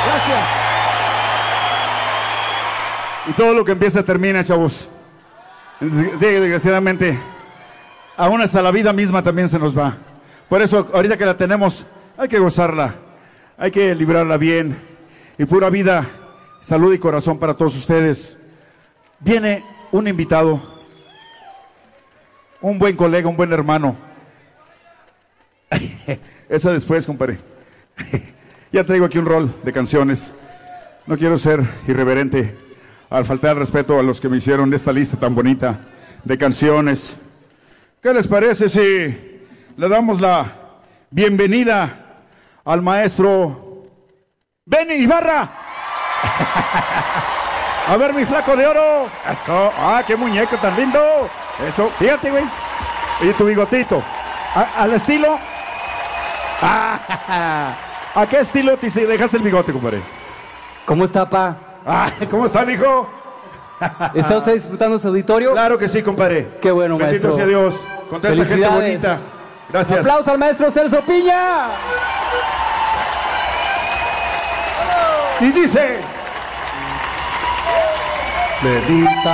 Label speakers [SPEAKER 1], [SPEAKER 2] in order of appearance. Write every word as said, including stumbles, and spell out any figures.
[SPEAKER 1] Gracias. Y todo lo que empieza termina, chavos. Desgraciadamente, aún hasta la vida misma también se nos va. Por eso, ahorita que la tenemos, hay que gozarla, hay que librarla bien. Y pura vida, salud y corazón para todos ustedes. Viene un invitado, un buen colega, un buen hermano. Esa después, compadre. Ya traigo aquí un rol de canciones. No quiero ser irreverente al faltar el respeto a los que me hicieron esta lista tan bonita de canciones. ¿Qué les parece si le damos la bienvenida al maestro Benny Ibarra? A ver, mi flaco de oro. Eso. Ah, qué muñeco tan lindo. Eso. Fíjate, güey. Y tu bigotito. ¿A, al estilo? Ah, ¿a qué estilo te dejaste el bigote, compadre?
[SPEAKER 2] ¿Cómo está, pa?
[SPEAKER 1] Ah, ¿cómo está, mijo?
[SPEAKER 2] ¿Está usted disfrutando su auditorio?
[SPEAKER 1] Claro que sí, compadre.
[SPEAKER 2] Qué bueno,
[SPEAKER 1] Bendito
[SPEAKER 2] maestro.
[SPEAKER 1] sea Dios. Con tanta gente bonita. Gracias.
[SPEAKER 2] ¡Aplausos al maestro Celso Piña!
[SPEAKER 1] Y dice... Bendita